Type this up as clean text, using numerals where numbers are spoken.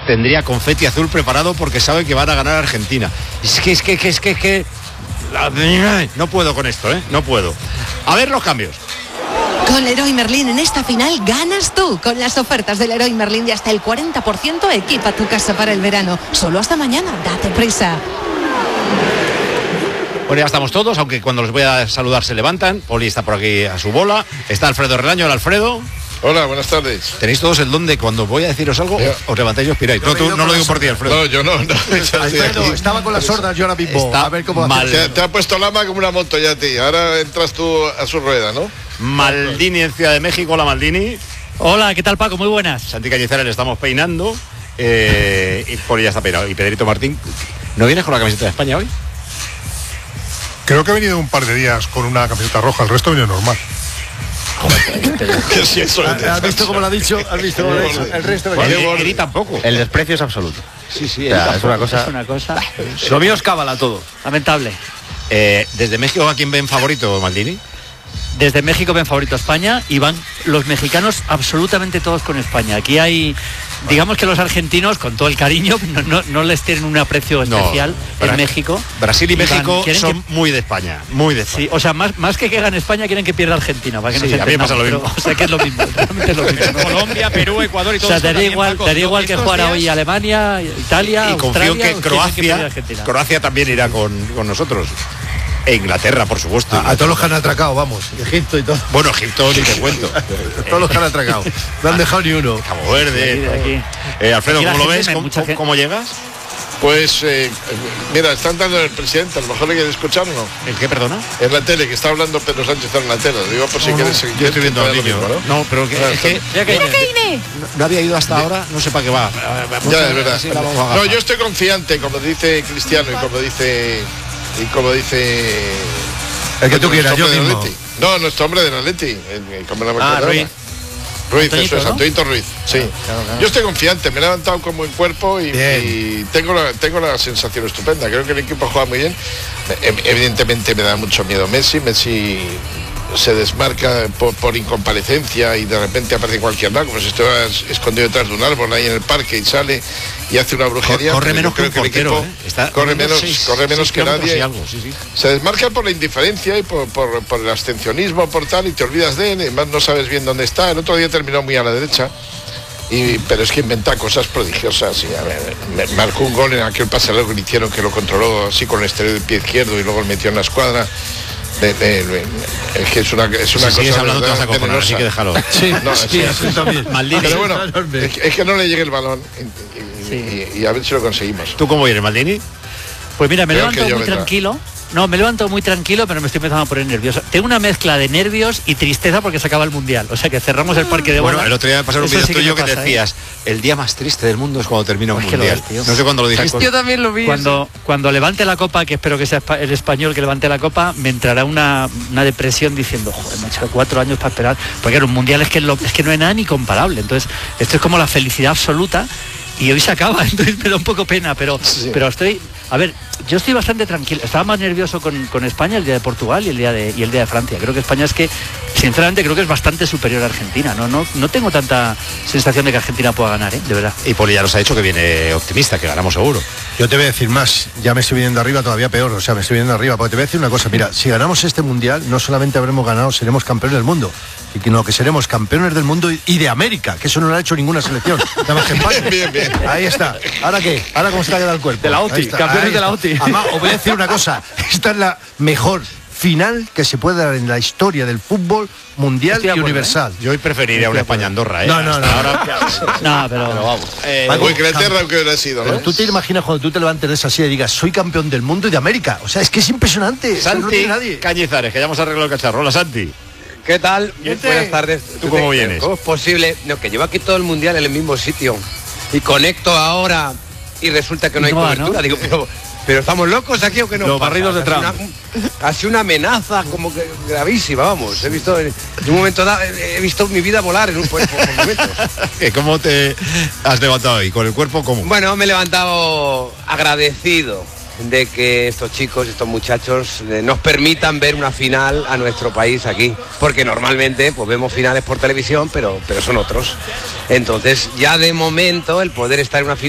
tendría confeti azul preparado porque sabe que van a ganar Argentina. Es que no puedo con esto, no puedo. A ver los cambios. Con Leroy Merlin en esta final ganas tú. Con las ofertas de Leroy Merlin de hasta el 40%, equipa tu casa para el verano. Solo hasta mañana, date prisa. Bueno, ya estamos todos, aunque cuando los voy a saludar se levantan. Poli está por aquí a su bola. Está Alfredo Relaño. Hola, Alfredo. Hola, buenas tardes. Tenéis todos el don de cuando voy a deciros algo, os levantáis y os piráis. No, tú no lo digo por ti, Alfredo. No, yo no. Alfredo, estaba con las sordas yo ahora mismo. A ver cómo te ha puesto Lama como una moto ya a ti. Ahora entras tú a su rueda, ¿no? Maldini en Ciudad de México. Hola, Maldini. Hola, ¿qué tal, Paco? Muy buenas. Santi Cañizares le estamos peinando. Y Poli ya está peinado. Y Pedrito Martín. ¿No vienes con la camiseta de España hoy? Creo que he venido un par de días con una camiseta roja, el resto viene normal. ¿Has visto cómo lo ha dicho? ¿Has visto cómo lo ha dicho? El resto Eri tampoco. El desprecio es absoluto. Sí, es una cosa. Lo mío es cábala todo. Lamentable. Desde México, ¿a quién ven favorito, Maldini? Desde México ven favorito a España y van los mexicanos absolutamente todos con España. Aquí hay, digamos que los argentinos, con todo el cariño, no les tienen un aprecio especial en México. Brasil y México son muy de España, muy de España. Sí, o sea, más que gane España, quieren que pierda Argentina, para que no se entienda. pasa lo mismo. O sea, que es lo mismo, realmente es lo mismo. Colombia, Perú, Ecuador y todo. O sea, daría igual que jugara hoy Alemania, Italia, y confío en que Croacia también irá con nosotros. E Inglaterra, por supuesto. A todos los que han atracado, vamos. Egipto y todo. Bueno, Egipto ni te cuento. Todos los que han atracado. No han dejado ni uno. Cabo Verde. Alfredo, ¿cómo lo ves? ¿Cómo llegas? Pues, mira, están dando el presidente, a lo mejor le quiere escuchar o no. ¿El qué, perdona? En la tele, que está hablando Pedro Sánchez en la tele. Digo, por si quieres seguir. Yo estoy viendo al niño, ¿no? Pero es que no había ido hasta ahora, no sé para qué va. Ya, es verdad. No, yo estoy confiante, como dice Cristiano y como dice el que tú quieras, yo mismo. No, nuestro hombre del Atleti, Ruiz, eso es, Antoñito Ruiz, sí. Claro. Yo estoy confiante, me he levantado con buen cuerpo y tengo la sensación estupenda. Creo que el equipo juega muy bien. Evidentemente me da mucho miedo Messi se desmarca por incomparecencia y de repente aparece en cualquier lado, como si estuviera escondido detrás de un árbol ahí en el parque y sale y hace una brujería. Corre menos que un portero, corre menos que nadie. Se desmarca por la indiferencia y por el abstencionismo, por tal, y te olvidas de él, además no sabes bien dónde está. El otro día terminó muy a la derecha. Pero es que inventa cosas prodigiosas. Y, a ver, marcó un gol en aquel pase largo que le hicieron, que lo controló así con el exterior del pie izquierdo y luego lo metió en la escuadra. Es que es una cosa. Sigues hablando, te vas a acojonar, así que déjalo. Sí, también. Maldito. Pero bueno, es que no le llegue el balón y a ver si lo conseguimos. ¿Tú cómo eres, Maldini? Pues mira, me levanto muy tranquilo. No, me levanto muy tranquilo, pero me estoy empezando a poner nervioso. Tengo una mezcla de nervios y tristeza porque se acaba el Mundial. O sea que cerramos el parque de bolas. Bueno, el otro día me pasaron un vídeo tuyo que decías, el día más triste del mundo es cuando termina un Mundial. No sé cuándo lo dijiste. Yo también lo vi. Cuando levante la copa, que espero que sea el español que levante la copa, me entrará una depresión diciendo, joder, me he echado 4 años para esperar. Porque era un Mundial, es que no hay nada ni comparable. Entonces, esto es como la felicidad absoluta. Y hoy se acaba, entonces me da un poco pena, pero estoy... A ver, yo estoy bastante tranquilo. Estaba más nervioso con España el día de Portugal y el día de Francia. Creo que España sinceramente creo que es bastante superior a Argentina. No tengo tanta sensación de que Argentina pueda ganar, de verdad. Y Poli ya nos ha dicho que viene optimista, que ganamos seguro. Yo te voy a decir más, ya me estoy viniendo arriba todavía peor, o sea, me estoy viniendo arriba, porque te voy a decir una cosa, mira, si ganamos este Mundial, no solamente habremos ganado, seremos campeones del mundo, sino que seremos campeones del mundo y de América, que eso no lo ha hecho ninguna selección. Nada más que España. Bien. Ahí está. ¿Ahora qué? ¿Ahora cómo se te ha quedado el cuerpo? De la OTI, campeones de la OTI. Además, os voy a decir una cosa, esta es la mejor final que se puede dar en la historia del fútbol mundial y universal. Yo hoy preferiría una España-Andorra, No. Ahora, pero vamos. Inglaterra aunque hubiera sido, ¿no? Pero tú te imaginas cuando tú te levantes de esa silla y digas, soy campeón del mundo y de América. O sea, es que es impresionante. Santi no tiene nadie. Cañizares, que ya hemos arreglado el cacharro. Hola, Santi. ¿Qué tal? Buenas tardes. ¿Tú cómo vienes? ¿Cómo es posible? No, que llevo aquí todo el mundial en el mismo sitio y conecto ahora y resulta que no hay cobertura. ¿No? Digo, pero estamos locos aquí o que no. Los barridos de Trump. Ha sido una amenaza como que gravísima, vamos. He visto en un momento dado, he visto mi vida volar en un por momentos. ¿Cómo te has levantado hoy? ¿Con el cuerpo cómo? Bueno, me he levantado agradecido de que estos chicos, estos muchachos nos permitan ver una final a nuestro país aquí, porque normalmente pues vemos finales por televisión, pero son otros. Entonces ya de momento el poder estar en una final